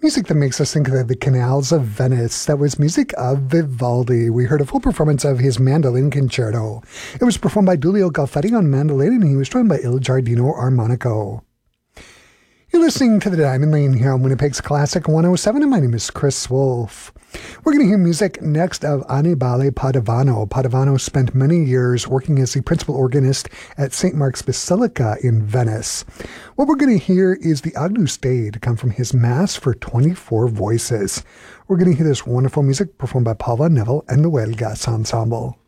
Music that makes us think of the canals of Venice. That was music of Vivaldi. We heard a full performance of his mandolin concerto. It was performed by Giulio Galfetti on mandolin, and he was joined by Il Giardino Armonico. You're listening to The Diamond Lane here on Winnipeg's Classic 107, and my name is Chris Wolf. We're going to hear music next of Annibale Padovano. Padovano spent many years working as the principal organist at St. Mark's Basilica in Venice. What we're going to hear is the Agnus Dei to come from his Mass for 24 voices. We're going to hear this wonderful music performed by Paula Neville and the Huelgas Ensemble.